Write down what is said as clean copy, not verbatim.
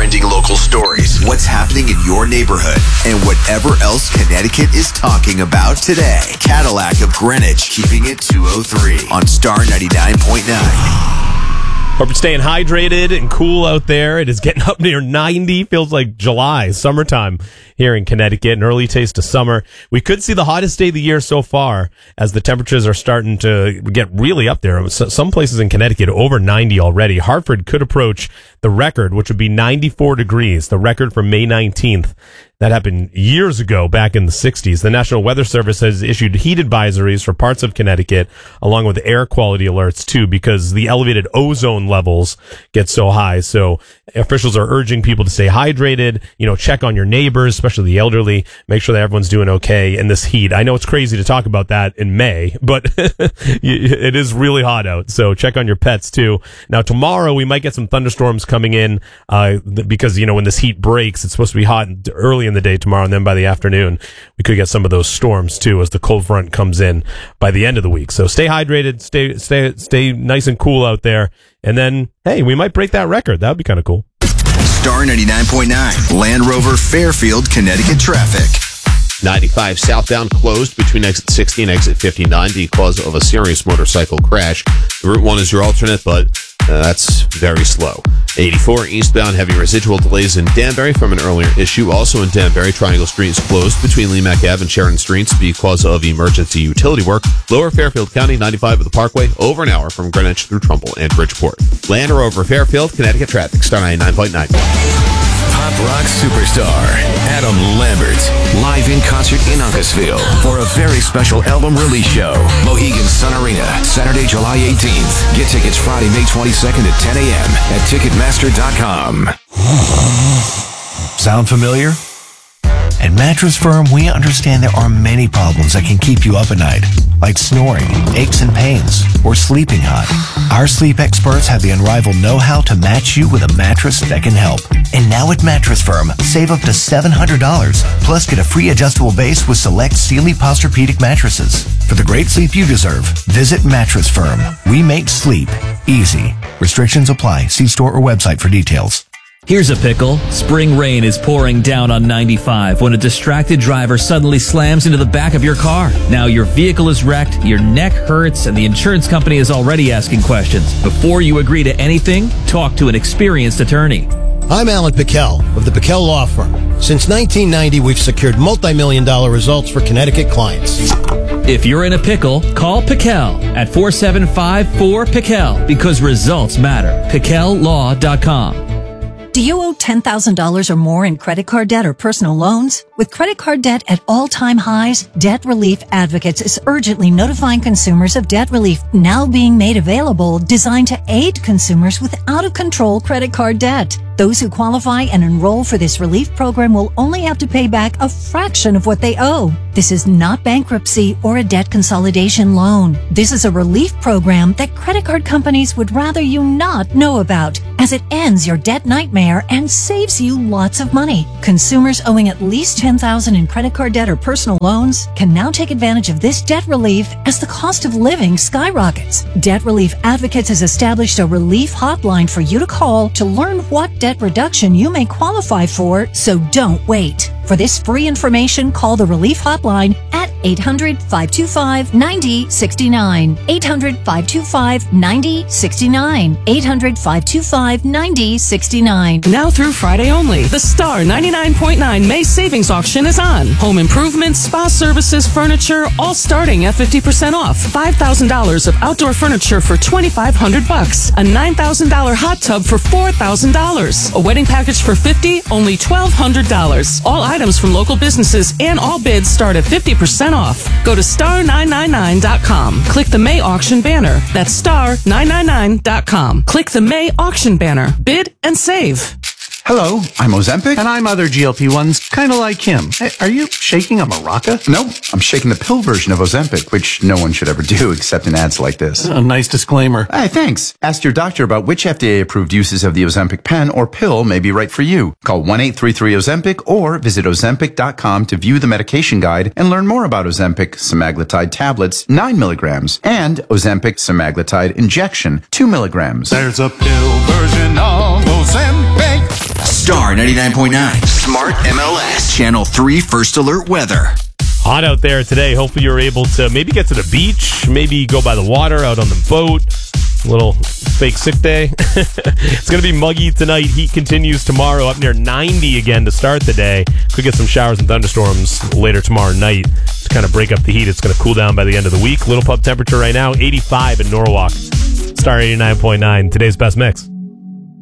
trending local stories, what's happening in your neighborhood, and whatever else Connecticut is talking about today. Cadillac of Greenwich, keeping it 203 on Star 99.9. Hope you're staying hydrated and cool out there. It is getting up near 90. Feels like July, summertime here in Connecticut. An early taste of summer. We could see the hottest day of the year so far as the temperatures are starting to get really up there. Some places in Connecticut over 90 already. Hartford could approach the record, which would be 94 degrees, the record for May 19th. That happened years ago, back in the 60s. The National Weather Service has issued heat advisories for parts of Connecticut, along with air quality alerts, too, because the elevated ozone levels get so high. So officials are urging people to stay hydrated, check on your neighbors, especially the elderly, make sure that everyone's doing okay in this heat. I know it's crazy to talk about that in May, but it is really hot out. So check on your pets, too. Now, tomorrow, we might get some thunderstorms coming in because, when this heat breaks, it's supposed to be hot early in the day tomorrow, and then by the afternoon we could get some of those storms too as the cold front comes in by the end of the week. So stay hydrated, stay nice and cool out there, and then hey, we might break that record. That would be kind of cool. Star 99.9 Land Rover Fairfield, Connecticut traffic. 95 southbound closed between exit 60 and exit 59 because of a serious motorcycle crash. Route 1 is your alternate, but that's very slow. 84 eastbound, heavy residual delays in Danbury from an earlier issue. Also in Danbury, Triangle Street is closed between Leamak Ave and Sharon Streets because of emergency utility work. Lower Fairfield County, 95 of the Parkway, over an hour from Greenwich through Trumbull and Bridgeport. Land Rover Fairfield, Connecticut traffic, Star 99.9. Pop rock superstar Adam Lambert, live in concert in Uncasville for a very special album release show. Mohegan Sun Arena, Saturday, July 18th. Get tickets Friday, May 22nd at 10 a.m. at Ticketmaster.com. Sound familiar? At Mattress Firm, we understand there are many problems that can keep you up at night, like snoring, aches and pains, or sleeping hot. Our sleep experts have the unrivaled know-how to match you with a mattress that can help. And now at Mattress Firm, save up to $700, plus get a free adjustable base with select Sealy Posturepedic mattresses. For the great sleep you deserve, visit Mattress Firm. We make sleep easy. Restrictions apply. See store or website for details. Here's a pickle. Spring rain is pouring down on 95 when a distracted driver suddenly slams into the back of your car. Now your vehicle is wrecked, your neck hurts, and the insurance company is already asking questions. Before you agree to anything, talk to an experienced attorney. I'm Alan Pickell of the Pickell Law Firm. Since 1990, we've secured multi-million-dollar results for Connecticut clients. If you're in a pickle, call Pickell at 475-4PICKELL because results matter. PickellLaw.com. Do you owe $10,000 or more in credit card debt or personal loans? With credit card debt at all-time highs, Debt Relief Advocates is urgently notifying consumers of debt relief now being made available, designed to aid consumers with out-of-control credit card debt. Those who qualify and enroll for this relief program will only have to pay back a fraction of what they owe. This is not bankruptcy or a debt consolidation loan. This is a relief program that credit card companies would rather you not know about, as it ends your debt nightmare and saves you lots of money. Consumers owing at least $10,000 in credit card debt or personal loans can now take advantage of this debt relief as the cost of living skyrockets. Debt Relief Advocates has established a relief hotline for you to call to learn what debt reduction you may qualify for, so don't wait. For this free information, call the Relief Hotline at 800-525-9069. 800-525-9069. 800-525-9069. Now through Friday only, the Star 99.9 May Savings Auction is on. Home improvements, spa services, furniture, all starting at 50% off. $5,000 of outdoor furniture for $2,500. A $9,000 hot tub for $4,000. A wedding package for $50,000, only $1,200. All items from local businesses and all bids start at 50% off. Go to star999.com. Click the May auction banner. That's star999.com. Click the May auction banner. Bid and save. Hello, I'm Ozempic. And I'm other GLP-1s, kind of like him. Hey, are you shaking a maraca? No, I'm shaking the pill version of Ozempic, which no one should ever do except in ads like this. A nice disclaimer. Hey, thanks. Ask your doctor about which FDA-approved uses of the Ozempic pen or pill may be right for you. Call 1-833-OZEMPIC or visit Ozempic.com to view the medication guide and learn more about Ozempic semaglutide tablets, 9 milligrams, and Ozempic semaglutide injection, 2 milligrams. There's a pill version of Ozempic. Star Star 99.9. Smart MLS. Channel 3 First Alert Weather. Hot out there today. Hopefully you're able to maybe get to the beach, maybe go by the water, out on the boat. A little fake sick day. It's going to be muggy tonight. Heat continues tomorrow, up near 90 again to start the day. Could get some showers and thunderstorms later tomorrow night to kind of break up the heat. It's going to cool down by the end of the week. Little pub temperature right now, 85 in Norwalk. Star 89.9, today's best mix.